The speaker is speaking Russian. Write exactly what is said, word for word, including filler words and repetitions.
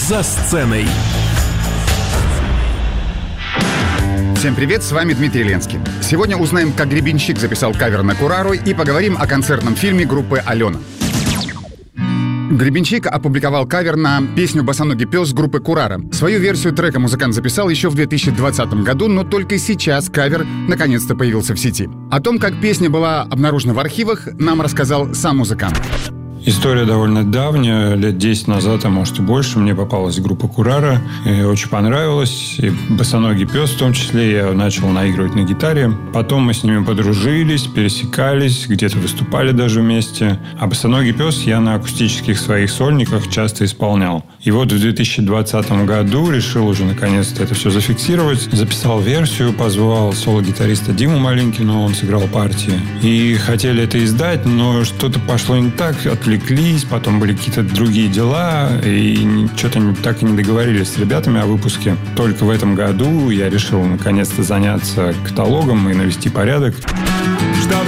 «За сценой». Всем привет, с вами Дмитрий Ленский. Сегодня узнаем, как Гребенщик записал кавер на Курару, и поговорим о концертном фильме группы «Алена». Гребенщик опубликовал кавер на песню «Босоногий пес» группы «Курара». Свою версию трека музыкант записал еще в две тысячи двадцатом году, но только сейчас кавер наконец-то появился в сети. О том, как песня была обнаружена в архивах, нам рассказал сам музыкант. История довольно давняя, лет десять назад, а может и больше, мне попалась группа «Курара», и очень понравилась, и «Босоногий пес» в том числе, я начал наигрывать на гитаре. Потом мы с ними подружились, пересекались, где-то выступали даже вместе. А «Босоногий пес» я на акустических своих сольниках часто исполнял. И вот в две тысячи двадцатом году решил уже наконец-то это все зафиксировать. Записал версию, позвал соло-гитариста Диму Малинкина, он сыграл партии. И хотели это издать, но что-то пошло не так, отвлеклись, потом были какие-то другие дела, и что-то так и не договорились с ребятами о выпуске. Только в этом году я решил наконец-то заняться каталогом и навести порядок.